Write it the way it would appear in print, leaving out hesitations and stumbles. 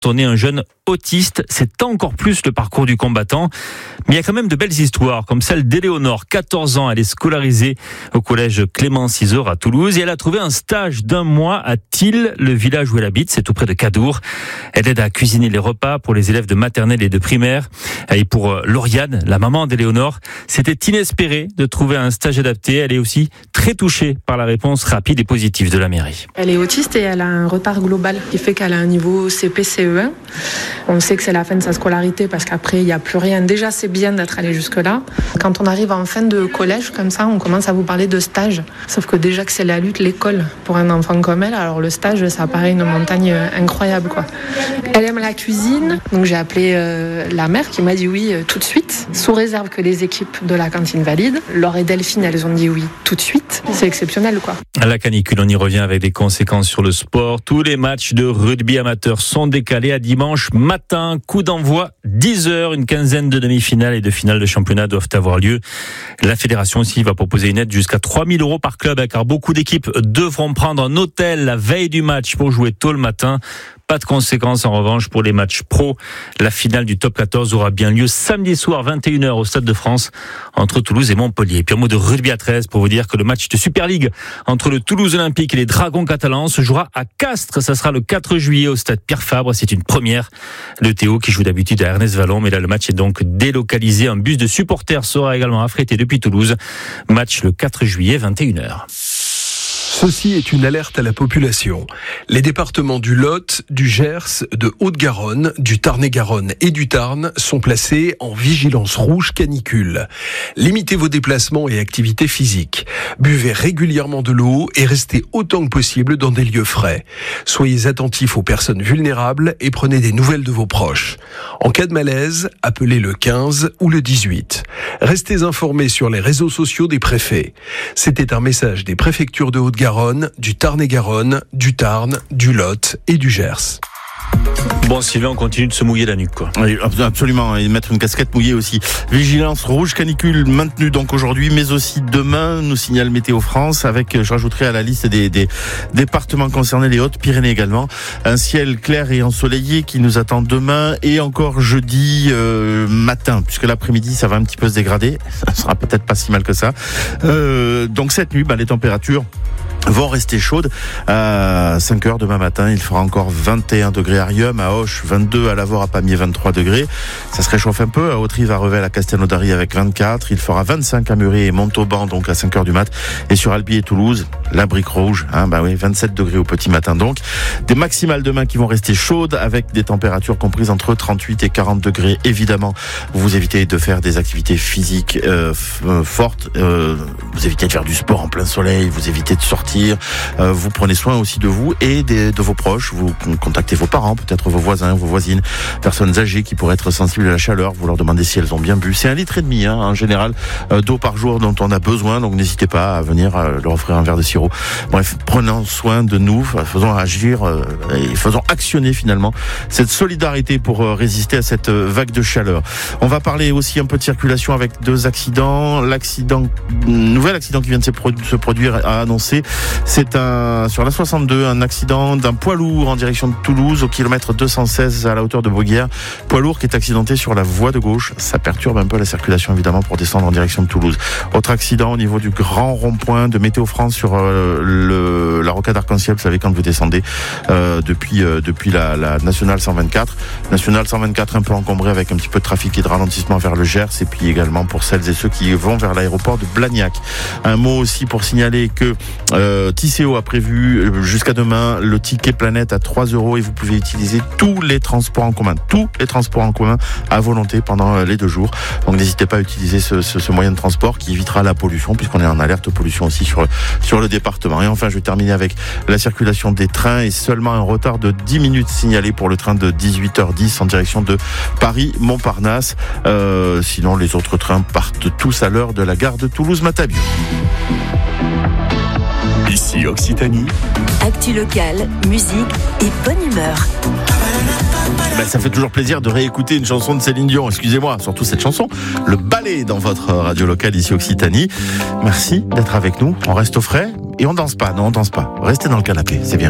on est un jeune autiste, c'est encore plus le parcours du combattant. Mais il y a quand même de belles histoires, comme celle d'Éléonore, 14 ans. Elle est scolarisée au collège Clément Ciseur à Toulouse et elle a trouvé un stage d'1 mois à Tille, le village où elle habite, c'est tout près de Cadour. Elle aide à cuisiner les repas pour les élèves de maternelle et de primaire. Et pour Lauriane, la maman d'Éléonore, c'était inespéré de trouver un stage adapté. Elle est aussi très touchée par la réponse rapide et positive de la mairie. Elle est autiste et elle a un retard global qui fait qu'elle a un niveau CP-CE1. On sait que c'est la fin de sa scolarité parce qu'après, il n'y a plus rien. Déjà, c'est bien d'être allé jusque-là. Quand on arrive en fin de collège, comme ça, on commence à vous parler de stage. Sauf que déjà que c'est la lutte, l'école, pour un enfant comme elle, alors le stage, ça paraît une montagne incroyable, quoi. Elle aime la cuisine, donc j'ai appelé la mère qui m'a dit oui tout de suite, sous réserve que les équipes de la cantine valident. Laure et Delphine, elles ont dit oui tout de suite. C'est exceptionnel, quoi. À la canicule, on y revient avec des conséquences sur le sport. Tous les matchs de rugby amateur sont décalés à dimanche matin. Coup d'envoi 10h. Une quinzaine de demi-finales et de finales de championnat doivent avoir lieu. La fédération aussi va proposer une aide jusqu'à 3 000 € par club, car beaucoup d'équipes devront prendre un hôtel la veille du match pour jouer tôt le matin. Pas de conséquences en revanche pour les matchs pro. La finale du top 14 aura bien lieu samedi soir 21h au Stade de France entre Toulouse et Montpellier. Et puis un mot de rugby à 13 pour vous dire que le match de Super League entre le Toulouse Olympique et les Dragons catalans se jouera à Castres. Ça sera le 4 juillet au Stade Pierre Fabre. C'est une première. Le Théo qui joue d'habitude à Ernest Vallon, mais là le match est donc délocalisé. Un bus de supporters sera également affrété depuis Toulouse. Match le 4 juillet 21h. Ceci est une alerte à la population. Les départements du Lot, du Gers, de Haute-Garonne, du Tarn-et-Garonne et du Tarn sont placés en vigilance rouge canicule. Limitez vos déplacements et activités physiques. Buvez régulièrement de l'eau et restez autant que possible dans des lieux frais. Soyez attentifs aux personnes vulnérables et prenez des nouvelles de vos proches. En cas de malaise, appelez le 15 ou le 18. Restez informés sur les réseaux sociaux des préfets. C'était un message des préfectures de Haute-Garonne, du Tarn-et-Garonne, du Tarn, du Lot et du Gers. Bon, Sylvain, on continue de se mouiller la nuque, quoi. Oui, absolument, et mettre une casquette mouillée aussi. Vigilance rouge canicule maintenue donc aujourd'hui, mais aussi demain, nous signale Météo France, avec, je rajouterai à la liste des départements concernés, les Hautes-Pyrénées également, un ciel clair et ensoleillé qui nous attend demain et encore jeudi matin, puisque l'après-midi ça va un petit peu se dégrader, ça sera peut-être pas si mal que ça. Donc cette nuit, les températures vont rester chaudes. À 5h demain matin, il fera encore 21 degrés à Riom, à Auch 22, à Lavore, à Pamiers 23 degrés. Ça se réchauffe un peu à Autrive, à Revel, à Castelnaudary avec 24. Il fera 25 à Muret et Montauban, donc à 5h du mat. Et sur Albi et Toulouse, la brique rouge, 27 degrés au petit matin donc. Des maximales demain qui vont rester chaudes avec des températures comprises entre 38 et 40 degrés. Évidemment, vous évitez de faire des activités physiques fortes. Vous évitez de faire du sport en plein soleil. Vous évitez de sortir. Vous prenez soin aussi de vous et de vos proches. Vous contactez vos parents, peut-être vos voisins, vos voisines, personnes âgées qui pourraient être sensibles à la chaleur. Vous leur demandez si elles ont bien bu. C'est 1,5 litre en général d'eau par jour dont on a besoin. Donc n'hésitez pas à venir leur offrir un verre de sirop. Bref, prenons soin de nous, faisons agir et faisons actionner finalement cette solidarité pour résister à cette vague de chaleur. On va parler aussi un peu de circulation avec 2 accidents. Nouvel accident qui vient de se produire a annoncé. C'est sur la 62, un accident d'un poids lourd en direction de Toulouse au kilomètre 216 à la hauteur de Beauguière. Poids lourd qui est accidenté sur la voie de gauche. Ça perturbe un peu la circulation évidemment pour descendre en direction de Toulouse. Autre accident au niveau du grand rond-point de Météo France sur la rocade Arc-en-Ciel. Vous savez quand vous descendez depuis la Nationale 124. Nationale 124 un peu encombrée avec un petit peu de trafic et de ralentissement vers le Gers et puis également pour celles et ceux qui vont vers l'aéroport de Blagnac. Un mot aussi pour signaler que Tisséo a prévu jusqu'à demain le ticket planète à 3 € et vous pouvez utiliser tous les transports en commun à volonté pendant les 2 jours. Donc n'hésitez pas à utiliser ce moyen de transport qui évitera la pollution puisqu'on est en alerte pollution aussi sur le département. Et enfin, je vais terminer avec la circulation des trains et seulement un retard de 10 minutes signalé pour le train de 18h10 en direction de Paris-Montparnasse. Sinon, les autres trains partent tous à l'heure de la gare de Toulouse-Matabiau. Ici Occitanie. Actu locale, musique et bonne humeur. Ça fait toujours plaisir de réécouter une chanson de Céline Dion, excusez-moi, surtout cette chanson, le ballet dans votre radio locale ici Occitanie. Merci d'être avec nous, on reste au frais et on danse pas, restez dans le canapé, c'est bien.